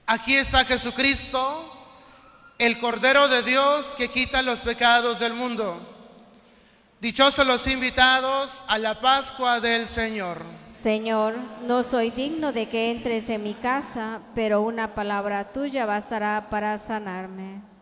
Aquí está Jesucristo, el Cordero de Dios que quita los pecados del mundo. Dichosos los invitados a la Pascua del Señor. Señor, no soy digno de que entres en mi casa, pero una palabra tuya bastará para sanarme.